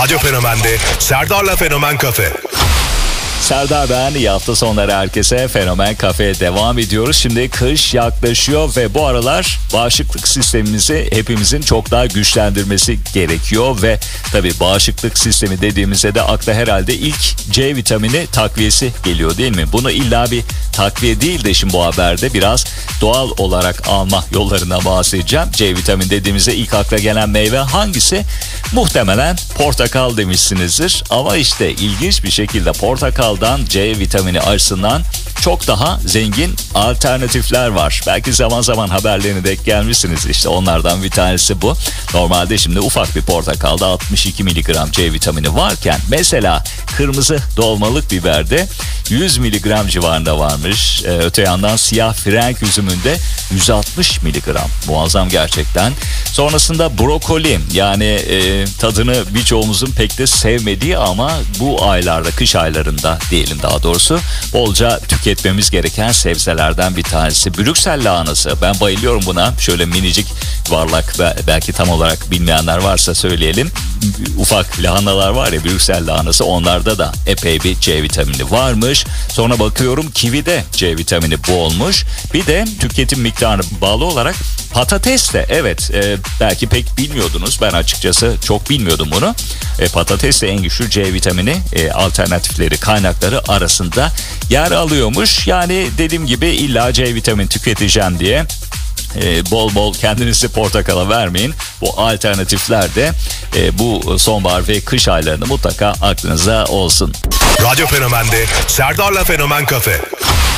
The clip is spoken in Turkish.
Radyo Fenomen'de Serdar'la Fenomen Kafe. Serdar ben, iyi hafta sonları herkese. Fenomen Kafe'ye devam ediyoruz. Şimdi kış yaklaşıyor ve bu aralar bağışıklık sistemimizi hepimizin çok daha güçlendirmesi gerekiyor. Ve tabii bağışıklık sistemi dediğimizde de akla herhalde ilk C vitamini takviyesi geliyor değil mi? Bunu illa bir takviye değil de şimdi bu haberde biraz doğal olarak alma yollarına bahsedeceğim. C vitamini dediğimizde ilk akla gelen meyve hangisi? Muhtemelen portakal demişsinizdir. Ama işte ilginç bir şekilde portakaldan C vitamini açısından çok daha zengin alternatifler var. Belki zaman zaman haberlerine denk gelmişsiniz. İşte onlardan bir tanesi bu. Normalde şimdi ufak bir portakalda 62 miligram C vitamini varken mesela kırmızı dolmalık biberde 100 miligram civarında varmış. Öte yandan siyah frenk üzümünde 160 miligram. Muazzam gerçekten. Sonrasında brokoli, yani tadını birçoğumuzun pek de sevmediği ama bu aylarda, kış aylarında diyelim daha doğrusu, bolca tüketmemiz gereken sebzelerden bir tanesi. Brüksel lahanası. Ben bayılıyorum buna. Şöyle minicik yuvarlak, belki tam olarak bilmeyenler varsa söyleyelim. Ufak lahanalar var ya, Brüksel lahanası, onlarda da epey bir C vitamini varmış. Sonra bakıyorum kivide C vitamini bolmuş. Bir de tüketim miktarına bağlı olarak patates de, evet, belki pek bilmiyordunuz. Ben açıkçası çok bilmiyordum bunu. Patates de en güçlü C vitamini alternatifleri, kaynakları arasında yer alıyormuş. Yani dediğim gibi illa C vitamini tüketeceğim diye bol bol kendinizi portakala vermeyin. Bu alternatifler de bu sonbahar ve kış aylarında mutlaka aklınıza olsun. Radyo Fenomen'de Serdar'la Fenomen Kafe.